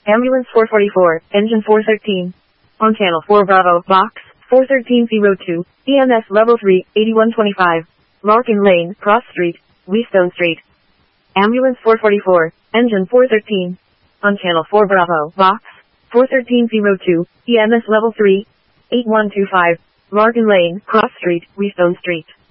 Ambulance 444, engine 413. On channel 4 Bravo, box 41302, EMS level 3, 8125. Larkin Lane, Cross Street, Wheatstone Street. Ambulance 444, engine 413. On channel 4 Bravo, box 41302, EMS level 3, 8125. Larkin Lane, Cross Street, Wheatstone Street.